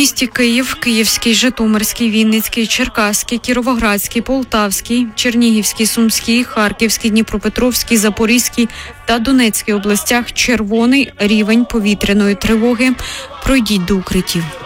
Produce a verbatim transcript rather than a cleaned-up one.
місті Київ, Київській, Житомирській, Вінницькій, Черкаській, Кіровоградській, Полтавській, Чернігівській, Сумській, Харківській, Дніпропетровській, Запорізькій та Донецькій областях червоний рівень повітряної тривоги. Пройдіть до укриттів.